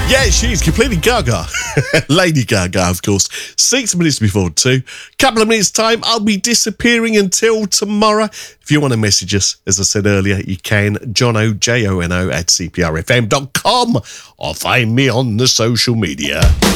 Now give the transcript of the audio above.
Yeah, she's completely gaga. Lady Gaga, of course. 6 minutes before 2. Couple of minutes' time, I'll be disappearing until tomorrow. If you want to message us, as I said earlier, you can. Jono, Jono, @cprfm.com, or find me on the social media.